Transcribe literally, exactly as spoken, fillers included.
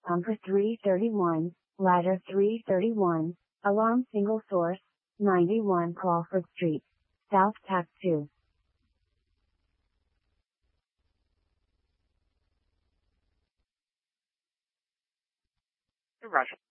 pumper three thirty-one, ladder three thirty-one, alarm single source, ninety-one Crawford Street, South Tack two. Roger.